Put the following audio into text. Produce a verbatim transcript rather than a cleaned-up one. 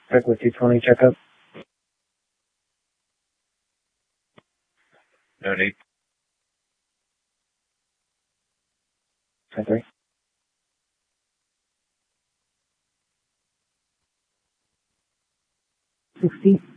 Check with two twenty checkup. No need. ten three. sixty.